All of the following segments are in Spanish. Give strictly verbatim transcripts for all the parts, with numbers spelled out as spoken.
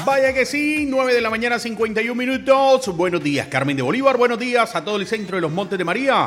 Vaya que sí, nueve de la mañana, cincuenta y un minutos. Buenos días, Carmen de Bolívar. Buenos días a todo el centro de los Montes de María.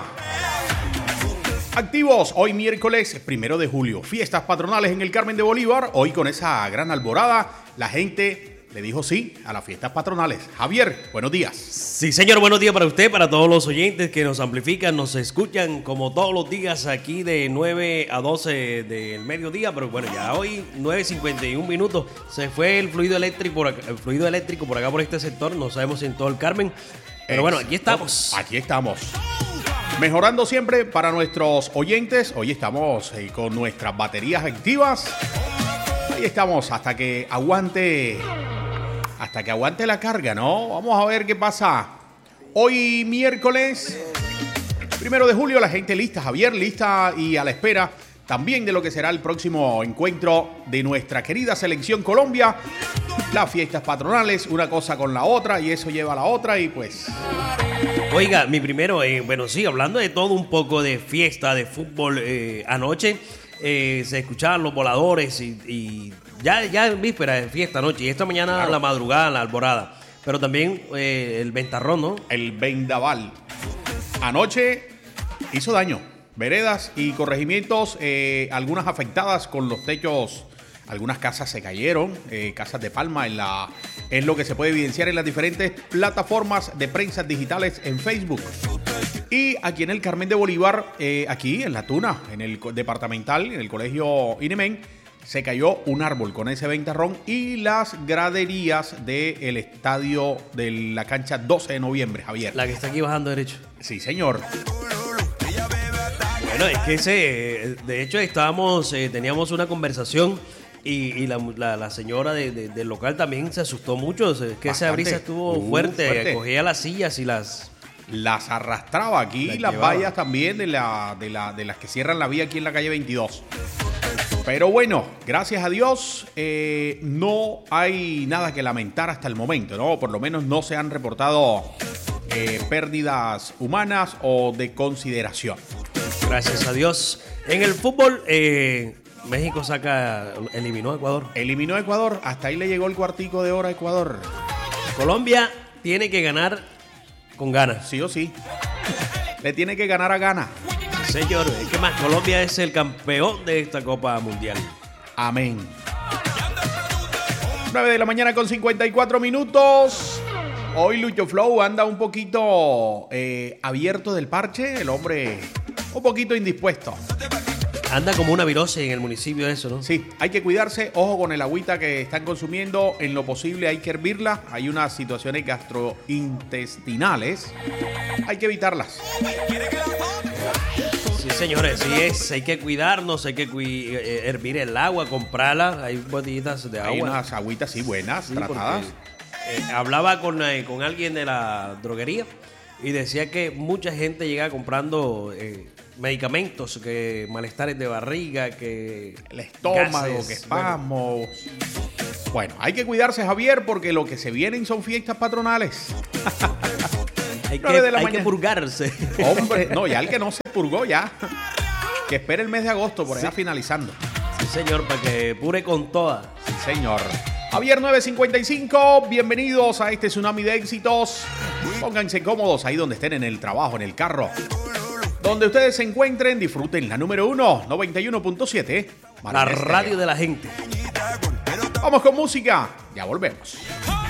Activos, hoy miércoles primero de julio. Fiestas patronales en el Carmen de Bolívar. Hoy con esa gran alborada, la gente le dijo sí a las fiestas patronales. Javier, buenos días. Sí, señor, buenos días para usted, para todos los oyentes que nos amplifican, nos escuchan como todos los días aquí de nueve a doce del mediodía, pero bueno, ya hoy nueve cincuenta y un minutos se fue el fluido eléctrico por acá, el fluido eléctrico por acá por este sector, no sabemos si en todo el Carmen, pero bueno, aquí estamos. Aquí estamos. Mejorando siempre para nuestros oyentes. Hoy estamos eh, con nuestras baterías activas. Ahí estamos hasta que aguante... Hasta que aguante la carga, ¿no? Vamos a ver qué pasa. Hoy miércoles, primero de julio, la gente lista, Javier, lista y a la espera también de lo que será el próximo encuentro de nuestra querida selección Colombia. Las fiestas patronales, una cosa con la otra y eso lleva a la otra y pues... Oiga, mi primero, eh, bueno, sí, hablando de todo un poco de fiesta, de fútbol, eh, anoche eh, se escuchaban los voladores y... y Ya, ya en víspera de fiesta anoche y esta mañana claro. La madrugada, la alborada. Pero también eh, el ventarrón, ¿no? El vendaval. Anoche hizo daño. Veredas y corregimientos, eh, algunas afectadas con los techos. Algunas casas se cayeron, eh, casas de palma. En la, es lo que se puede evidenciar en las diferentes plataformas de prensa digitales en Facebook. Y aquí en el Carmen de Bolívar, eh, aquí en La Tuna, en el departamental, en el colegio Inemén, se cayó un árbol con ese ventarrón y las graderías del estadio de la cancha doce de noviembre, Javier. La que está aquí bajando derecho. Sí, señor. Bueno, es que ese, de hecho estábamos, eh, teníamos una conversación y, y la, la, la señora de, de, del local también se asustó mucho. Es que Bastante. Esa brisa estuvo uh, fuerte, fuerte, cogía las sillas y las... Las arrastraba aquí, las, las vallas también de, la, de, la, de las que cierran la vía aquí en la calle veintidós. Pero bueno, gracias a Dios, eh, no hay nada que lamentar hasta el momento, ¿no? Por lo menos no se han reportado eh, pérdidas humanas o de consideración. Gracias a Dios. En el fútbol, eh, México saca, eliminó a Ecuador. Eliminó a Ecuador, hasta ahí le llegó el cuartico de hora a Ecuador. Colombia tiene que ganar con ganas. Sí o sí. Le tiene que ganar a Ghana. Señor, ¿qué más? Colombia es el campeón de esta Copa Mundial. Amén. nueve de la mañana con cincuenta y cuatro minutos. Hoy Lucho Flow anda un poquito eh, abierto del parche. El hombre un poquito indispuesto. Anda como una virose en el municipio eso, ¿no? Sí, hay que cuidarse. Ojo con el agüita que están consumiendo. En lo posible hay que hervirla. Hay unas situaciones gastrointestinales. Hay que evitarlas. Sí, señores, sí es. Hay que cuidarnos, hay que cu- hervir el agua, comprarla. Hay botellitas de agua. Hay unas agüitas, sí, buenas, sí, tratadas. Porque, eh, hablaba con, eh, con alguien de la droguería y decía que mucha gente llega comprando eh, medicamentos, que malestares de barriga, que el estómago, gases, que espasmos. Bueno. bueno, hay que cuidarse, Javier, porque lo que se vienen son fiestas patronales. Hay, que, hay que purgarse. Hombre, no, ya el que no se purgó ya. Que espere el mes de agosto por allá sí. finalizando. Sí, señor, para que pure con toda. Sí, señor. Javier nueve cincuenta y cinco, bienvenidos a este tsunami de éxitos. Pónganse cómodos ahí donde estén, en el trabajo, en el carro. Donde ustedes se encuentren, disfruten la número uno, noventa y uno punto siete. La radio de la gente. Vamos con música, ya volvemos.